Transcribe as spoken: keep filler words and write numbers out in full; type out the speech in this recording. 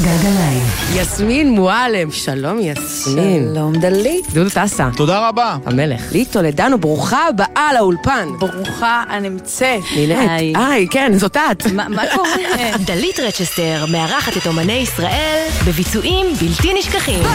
גלגליים. יסמין מועלם, שלום יסמין. שלום דלית. דודו טסה. תודה רבה. המלך. לי טולדנו, ברוכה הבאה לאולפן. ברוכה הנמצאת. נינט. היי. היי, כן, זאת את. מה מה קורה? דלית רצ'סטר מארחת את אומני ישראל בביצועים בלתי נשכחים.